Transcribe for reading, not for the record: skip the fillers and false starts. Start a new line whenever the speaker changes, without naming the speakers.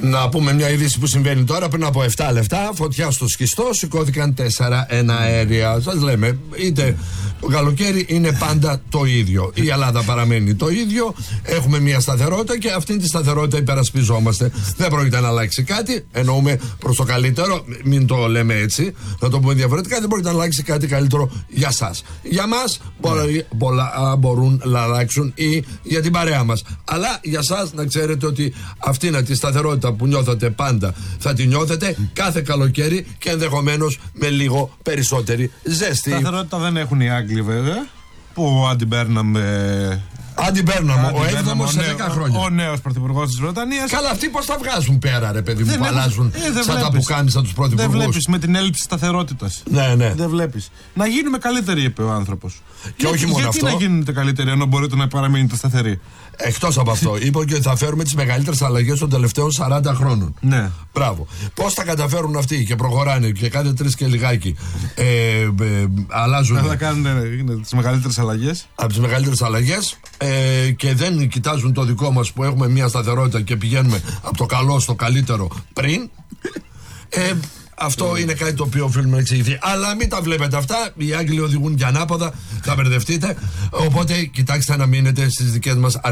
Να πούμε μια είδηση που συμβαίνει τώρα. Πριν από 7 λεπτά, φωτιά στο Σχιστό, σηκώθηκαν 4 εναέρια. Σας λέμε, είτε το καλοκαίρι είναι πάντα το ίδιο. Η Ελλάδα παραμένει το ίδιο. Έχουμε μια σταθερότητα και αυτή τη σταθερότητα υπερασπιζόμαστε. Δεν πρόκειται να αλλάξει κάτι. Εννοούμε προς το καλύτερο. Μην το λέμε έτσι. Να το πούμε διαφορετικά. Δεν πρόκειται να αλλάξει κάτι καλύτερο για σας. Για μας πολλά μπορούν να αλλάξουν ή για την παρέα μας. Αλλά για σας να ξέρετε ότι αυτή είναι τη σταθερότητα που νιώθατε πάντα, θα τη νιώθετε κάθε καλοκαίρι και ενδεχομένως με λίγο περισσότερη ζέστη.
Σταθερότητα δεν έχουν οι Άγγλοι βέβαια, που αντιπέρναμε ο 7ος σε 10 χρόνια. Ο νέος πρωθυπουργός της Βρετανίας.
Καλά, αυτοί πώς τα βγάζουν πέρα, ρε παιδί μου, που αλλάζουν σαν τα πουκάμισα τους πρωθυπουργούς.
Δεν βλέπεις με την έλλειψη σταθερότητας.
Ναι.
Δεν βλέπεις. Να γίνουμε καλύτεροι, είπε ο άνθρωπος.
Και όχι μόνο αυτό.
Γιατί να γίνετε καλύτεροι, ενώ μπορείτε να παραμείνετε σταθεροί.
Εκτός από αυτό, είπε ότι θα φέρουμε τις μεγαλύτερες αλλαγές των τελευταίων 40 χρόνων.
Ναι.
Μπράβο. Πώς τα καταφέρουν αυτοί και προχωράνε και κάθε 3 και λιγάκι αλλάζουν.
Θα κάνουν τις μεγαλύτερες αλλαγές.
Από τις μεγαλύτερες αλλαγές και δεν κοιτάζουν το δικό μας που έχουμε μια σταθερότητα και πηγαίνουμε από το καλό στο καλύτερο πριν. Αυτό είναι κάτι το οποίο οφείλουμε να εξηγηθεί. Αλλά μην τα βλέπετε αυτά. Οι Άγγλοι οδηγούν και ανάποδα. Θα μπερδευτείτε. Οπότε κοιτάξτε να μείνετε στις δικές μας αρχές.